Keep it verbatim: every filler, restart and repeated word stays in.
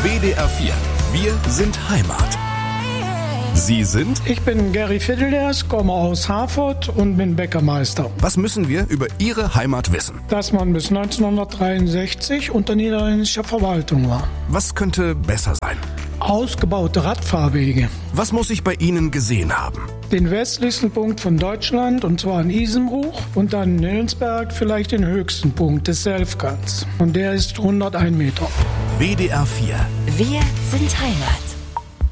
W D R vier. Wir sind Heimat. Sie sind? Ich bin Gary Fiddlers, komme aus Harford und bin Bäckermeister. Was müssen wir über Ihre Heimat wissen? Dass man bis neunzehnhundertdreiundsechzig unter niederländischer Verwaltung war. Was könnte besser sein? Ausgebaute Radfahrwege. Was muss ich bei Ihnen gesehen haben? Den westlichsten Punkt von Deutschland, und zwar in Isenbruch, und dann in Nillensberg vielleicht den höchsten Punkt des Selfkans. Und der ist hundertein Meter. W D R vier. Wir sind Heimat.